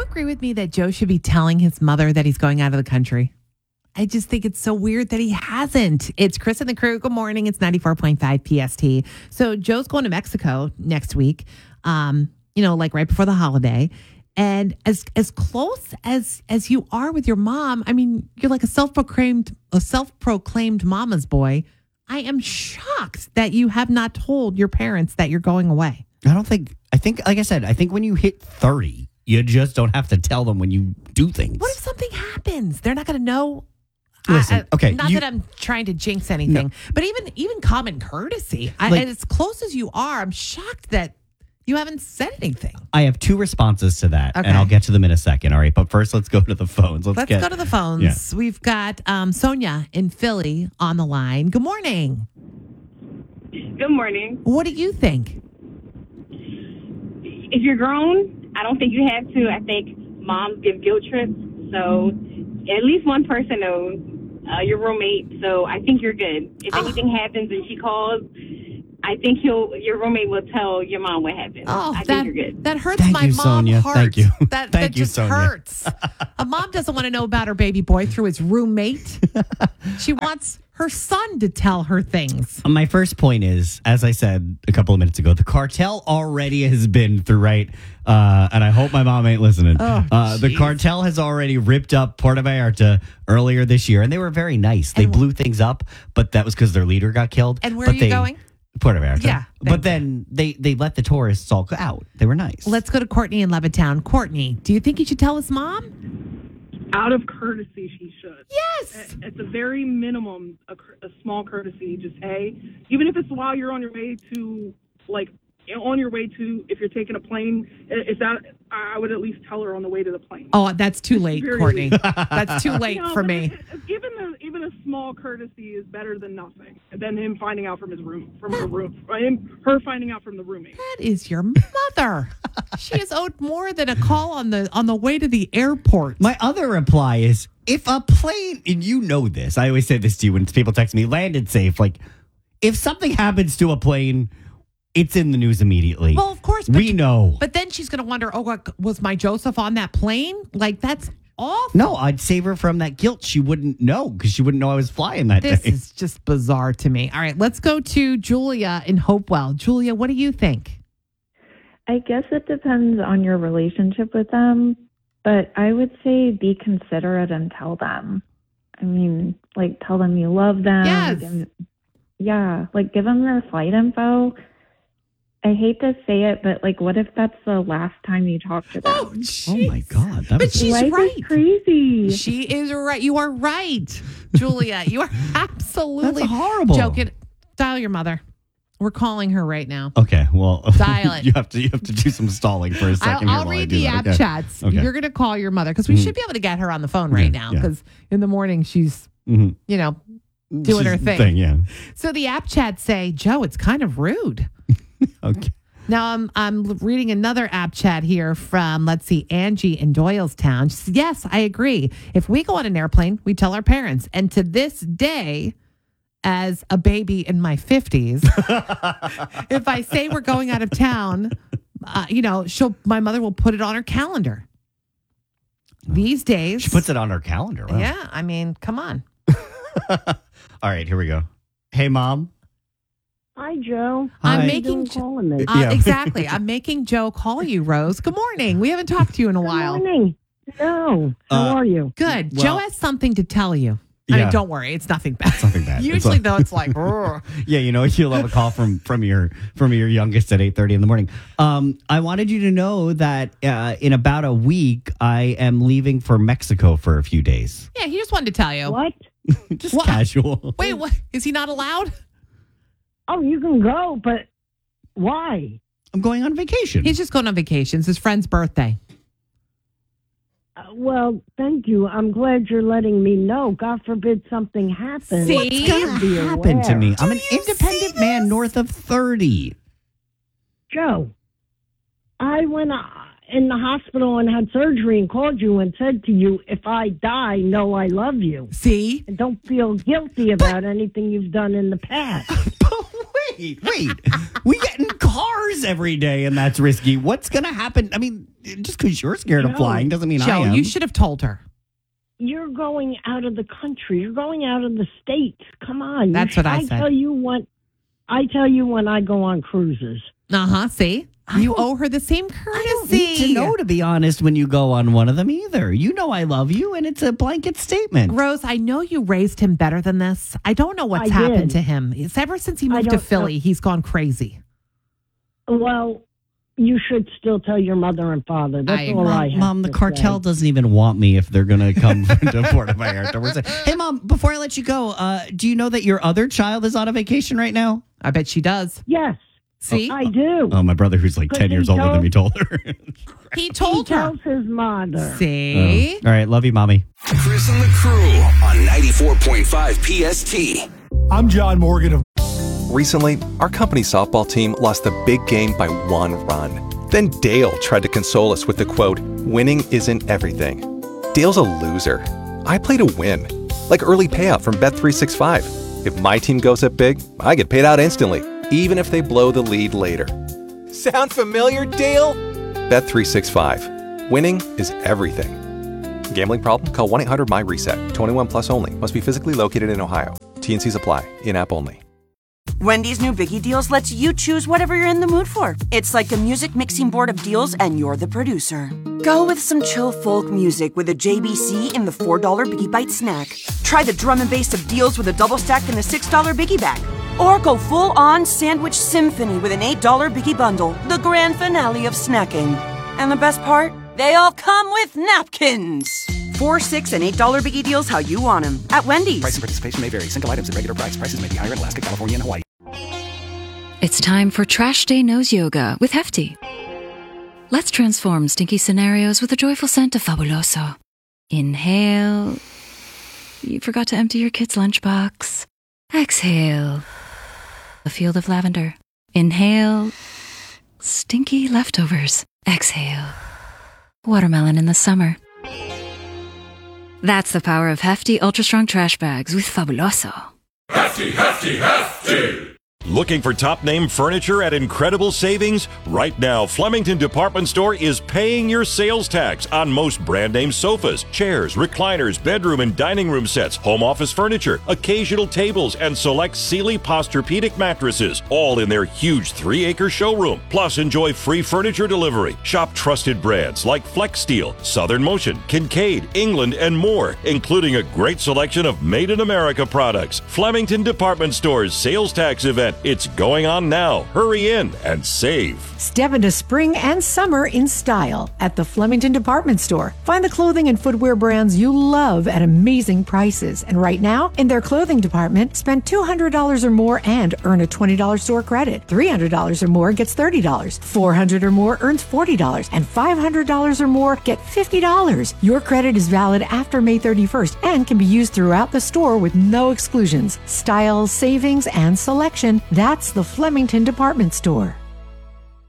agree with me that Joe should be telling his mother that he's going out of the country? I just think it's so weird that he hasn't. It's Chris and the crew. Good morning. It's 94.5 PST. So Joe's going to Mexico next week, like right before the holiday. And as close as you are with your mom, I mean, you're like a self-proclaimed mama's boy. I am shocked that you have not told your parents that you're going away. I think, like I said, I think when you hit 30, you just don't have to tell them when you do things. What if something happens? They're not going to know. Listen, okay. Not that I'm trying to jinx anything, but even common courtesy. And as close as you are, I'm shocked that you haven't said anything. I have two responses to that, okay, and I'll get to them in a second. All right, but first, let's go to the phones. Let's go to the phones. Yeah. We've got Sonia in Philly on the line. Good morning. Good morning. What do you think? If you're grown, I don't think you have to. I think moms give guilt trips, so at least one person knows. Your roommate, so I think you're good. If anything happens and she calls, I think your roommate will tell your mom what happened. I think you're good. That hurts my mom's Sonia. heart. Thank you. That just Sonia. hurts. A mom doesn't want to know about her baby boy through his roommate. She wants her son to tell her things. My first point is, as I said a couple of minutes ago, the cartel already has been through, right? And I hope my mom ain't listening. The cartel has already ripped up Puerto Vallarta earlier this year, and they were very nice. They blew things up, but that was because their leader got killed. And where are you going? Puerto Vallarta. Yeah. But then they let the tourists all go out. They were nice. Let's go to Courtney in Levittown. Courtney, do you think he should tell his mom? Out of courtcy, she should. Yes. At the very minimum, a small courtesy. Just, hey, even if it's while you're on your way to, if you're taking a plane, I would at least tell her on the way to the plane. Oh, that's too late, Courtney. That's too late for me. Even a small courtesy is better than nothing. Than him finding out from her finding out from the roommate. That is your mother. She is owed more than a call on the way to the airport. My other reply is, if a plane, and you know this, I always say this to you when people text me, landed safe. Like, if something happens to a plane, it's in the news immediately. Well, of course. We know. But then she's going to wonder, was my Joseph on that plane? Like, that's awful. No, I'd save her from that guilt. She wouldn't know because she wouldn't know I was flying that day. This is just bizarre to me. All right, let's go to Julia in Hopewell. Julia, what do you think? I guess it depends on your relationship with them, but I would say be considerate and tell them. I mean, tell them you love them. Yes. Give them their flight info. I hate to say it, but what if that's the last time you talk to them? Oh my God. But she's Life right. Is crazy. She is right. You are right, Julia. You are absolutely That's horrible. joking. Dial your mother. We're calling her right now. Okay, well, dial it. you have to do some stalling for a second. I'll read the app chats. Okay. You're going to call your mother because we should be able to get her on the phone right now because in the morning she's, doing her thing. Yeah. So the app chats say, Joe, it's kind of rude. Okay. Now I'm reading another app chat here from, let's see, Angie in Doylestown. She says, yes, I agree. If we go on an airplane, we tell our parents. And to this day, as a baby in my 50s, if I say we're going out of town, my mother will put it on her calendar. These days. She puts it on her calendar. Wow. Yeah, I mean, come on. All right, here we go. Hey, Mom. Hi, Joe. Hi. I'm making calling me. exactly. I'm making Joe call you, Rose. Good morning. We haven't talked to you in a while. Good morning. No. How are you? Good. Well, Joe has something to tell you. I mean, don't worry. It's nothing bad. It's nothing bad. Usually, though, it's like, yeah, you'll have a call from your youngest at 8:30 in the morning. I wanted you to know that in about a week, I am leaving for Mexico for a few days. Yeah, he just wanted to tell you. What? Just casual. Wait, what? Is he not allowed? Oh, you can go, but why? I'm going on vacation. He's just going on vacation. It's his friend's birthday. Well, thank you. I'm glad you're letting me know. God forbid something happens. See? What's going to happen to me? I'm an independent man north of 30. Joe, I went in the hospital and had surgery and called you and said to you, if I die, know I love you. See? And don't feel guilty about anything you've done in the past. Wait. We getting called cars every day, and that's risky. What's going to happen? I mean, just because you're scared of flying doesn't mean I Joe, am. you should have told her. You're going out of the country. You're going out of the states. Come on. That's what I said. I tell you when I go on cruises. See? You owe her the same courtesy. I don't need to know, to be honest, when you go on one of them either. You know I love you, and it's a blanket statement. Rose, I know you raised him better than this. I don't know what's happened to him. It's ever since he moved to Philly, he's gone crazy. Well, you should still tell your mother and father. That's all I have Mom, the to cartel say. doesn't even want me if they're going to come to Puerto Vallarta. We're saying, hey, Mom, before I let you go, do you know that your other child is on a vacation right now? I bet she does. Yes. See? I do. Oh, my brother, who's like 10 years older than me, told her. He told He her. tells his mother. See? All right, love you, Mommy. Chris and the Crew on 94.5 PST. I'm John Morgan. Recently, our company softball team lost the big game by 1 run. Then Dale tried to console us with the quote, "Winning isn't everything." Dale's a loser. I play to win. Like early payout from Bet365. If my team goes up big, I get paid out instantly, even if they blow the lead later. Sound familiar, Dale? Bet365. Winning is everything. Gambling problem? Call 1-800-MY-RESET. 21 plus only. Must be physically located in Ohio. T&Cs apply. In-app only. Wendy's new Biggie Deals lets you choose whatever you're in the mood for. It's like a music mixing board of deals, and you're the producer. Go with some chill folk music with a JBC in the $4 Biggie Bite snack. Try the drum and bass of deals with a double stack in the $6 Biggie Bag. Or go full-on sandwich symphony with an $8 Biggie Bundle, the grand finale of snacking. And the best part? They all come with napkins. $4, $6, and $8 Biggie Deals how you want them at Wendy's. Price and participation may vary. Single items at regular price. Prices may be higher in Alaska, California, and Hawaii. It's time for Trash Day Nose Yoga with Hefty. Let's transform stinky scenarios with a joyful scent of Fabuloso. Inhale. You forgot to empty your kid's lunchbox. Exhale. A field of lavender. Inhale. Stinky leftovers. Exhale. Watermelon in the summer. That's the power of Hefty Ultra Strong Trash Bags with Fabuloso. Hefty, hefty, hefty! Looking for top-name furniture at incredible savings? Right now, Flemington Department Store is paying your sales tax on most brand-name sofas, chairs, recliners, bedroom and dining room sets, home office furniture, occasional tables, and select Sealy Posturepedic mattresses, all in their huge 3-acre showroom. Plus, enjoy free furniture delivery. Shop trusted brands like Flex Steel, Southern Motion, Kincaid, England, and more, including a great selection of made-in-America products. Flemington Department Store's sales tax event. It's going on now. Hurry in and save. Step into spring and summer in style at the Flemington Department Store. Find the clothing and footwear brands you love at amazing prices. And right now, in their clothing department, spend $200 or more and earn a $20 store credit. $300 or more gets $30. $400 or more earns $40. And $500 or more get $50. Your credit is valid after May 31st and can be used throughout the store with no exclusions. Style, savings, and selection. That's the Flemington Department Store.